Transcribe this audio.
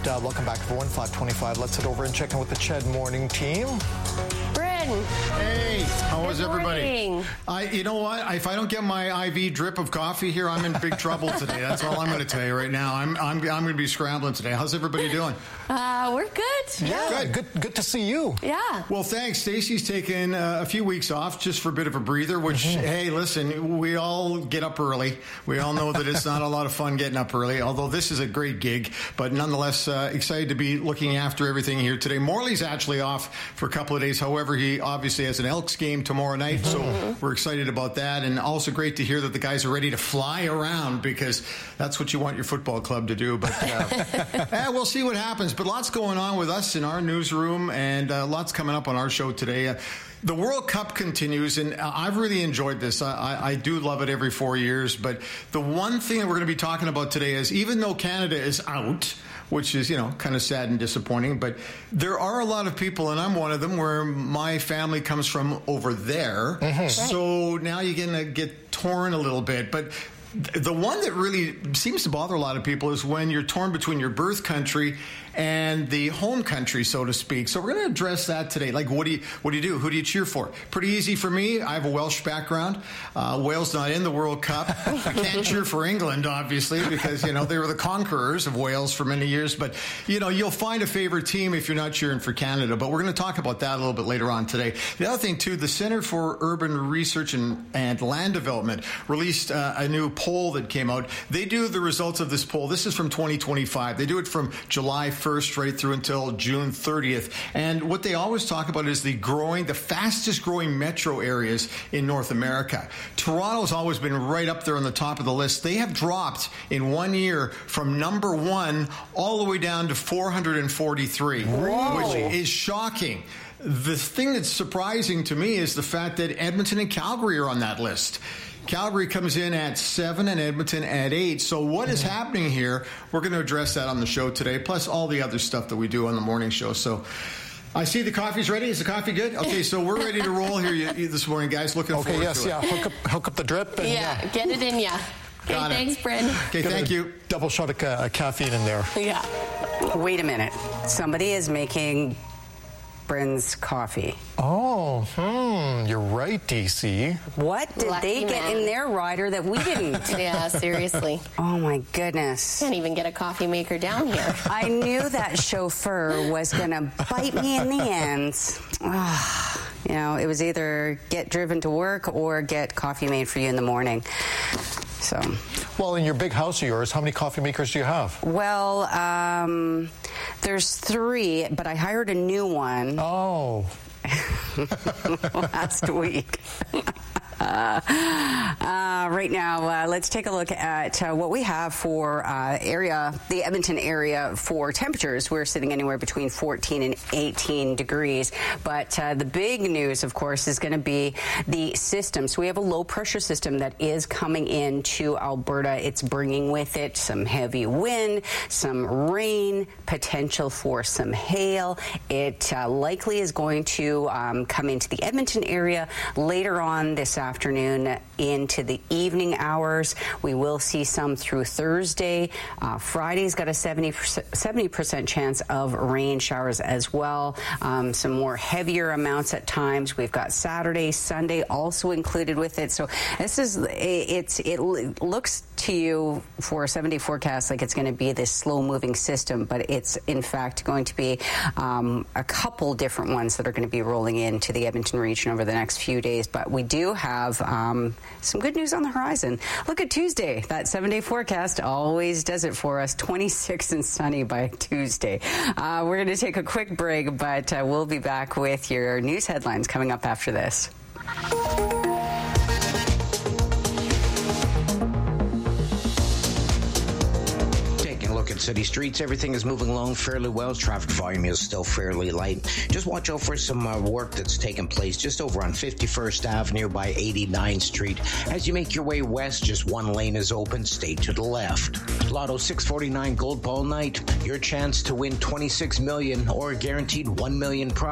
Welcome back, everyone. 5:25. Let's head over and check in with the Ched Morning team. Hey, how is everybody? Morning. You know what? If I don't get my IV drip of coffee here, I'm in big trouble today. That's all I'm going to tell you right now. I'm going to be scrambling today. How's everybody doing? We're good. Yeah, good to see you. Yeah. Well, thanks. Stacey's taken a few weeks off just for a bit of a breather, which, hey, listen, we all get up early. We all know that it's not a lot of fun getting up early, although this is a great gig, but nonetheless, excited to be looking after everything here today. Morley's actually off for a couple of days. However, he obviously has an Elks game tomorrow night, so we're excited about that. And also great to hear that the guys are ready to fly around, because that's what you want your football club to do. But we'll see what happens. But lots going on with us in our newsroom, and lots coming up on our show today. The World Cup continues, and I've really enjoyed this. I do love it every 4 years. But the one thing that we're going to be talking about today is, even though Canada is out, which is, kind of sad and disappointing, but there are a lot of people, and I'm one of them, where my family comes from over there. So now you're going to get torn a little bit. But the one that really seems to bother a lot of people is when you're torn between your birth country and the home country, so to speak. So we're going to address that today. Like, what do you do? Who do you cheer for? Pretty easy for me. I have a Welsh background. Wales not in the World Cup. I can't cheer for England, obviously, because, they were the conquerors of Wales for many years. But, you'll find a favorite team if you're not cheering for Canada. But we're going to talk about that a little bit later on today. The other thing, too, the Center for Urban Research and Land Development released a new poll that came out. They do the results of this poll. This is from 2025. They do it from July 1st right through until June 30th. And what they always talk about is the fastest growing metro areas in North America. Toronto's always been right up there on the top of the list. They have dropped in 1 year from number 1 all the way down to 443, which is shocking. The thing that's surprising to me is the fact that Edmonton and Calgary are on that list. Calgary comes in at 7 and Edmonton at 8. So what is happening here? We're going to address that on the show today, plus all the other stuff that we do on the morning show. So I see the coffee's ready. Is the coffee good? Okay, so we're ready to roll here this morning, guys. Looking forward to it. Hook up the drip. And, get it in ya. Okay, thanks, Bryn. Okay, thank you. Double shot of caffeine in there. Yeah. Wait a minute. Somebody is making Bryn's coffee. Oh, you're right, DC. What did they get in their rider that we didn't? Yeah, seriously. Oh, my goodness. Can't even get a coffee maker down here. I knew that chauffeur was going to bite me in the ends. It was either get driven to work or get coffee made for you in the morning. So, well, in your big house of yours, how many coffee makers do you have? Well, there's 3, but I hired a new one. Oh. Last week. Right now, let's take a look at what we have for the Edmonton area for temperatures. We're sitting anywhere between 14 and 18 degrees. But the big news, of course, is going to be the system. So we have a low pressure system that is coming into Alberta. It's bringing with it some heavy wind, some rain, potential for some hail. It likely is going to come into the Edmonton area later on this afternoon into the evening hours. We will see some through Thursday. Friday's got a 70% chance of rain showers as well. Some more heavier amounts at times. We've got Saturday, Sunday also included with it. So this is it looks to you for a 7-day forecast like it's going to be this slow-moving system, but it's in fact going to be a couple different ones that are going to be rolling into the Edmonton region over the next few days. But we do have some good news on the horizon. Look at Tuesday. That 7-day forecast always does it for us. 26 and sunny by Tuesday. We're going to take a quick break, but we'll be back with your news headlines coming up after this. At city streets, everything is moving along fairly well. Traffic volume is still fairly light. Just watch out for some work that's taking place just over on 51st Avenue by 89th Street. As you make your way west, just one lane is open. Stay to the left. Lotto 649 Gold Ball Night. Your chance to win $26 million or guaranteed $1 million prize.